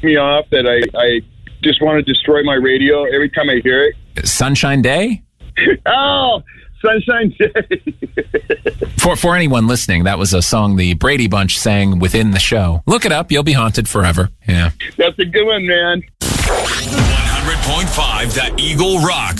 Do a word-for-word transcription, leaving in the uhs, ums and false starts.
ticks me off that I, I just want to destroy my radio every time I hear it. Sunshine Day? Oh, Sunshine Day. For for anyone listening, that was a song the Brady Bunch sang within the show. Look it up. You'll be haunted forever. Yeah. That's a good one, man. one hundred point five The Eagle Rocks.